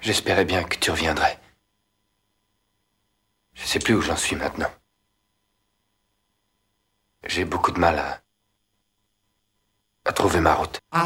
J'espérais bien que tu reviendrais. Je sais plus où j'en suis maintenant. J'ai beaucoup de mal à trouver ma route.